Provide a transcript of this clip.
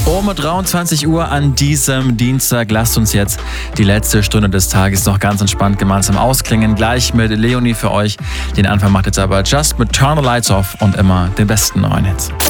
Um 23 Uhr an diesem Dienstag lasst uns jetzt die letzte Stunde des Tages noch ganz entspannt gemeinsam ausklingen. Gleich mit Leonie für euch. Den Anfang macht jetzt aber Just mit Turn the Lights Off und immer den besten neuen Hits.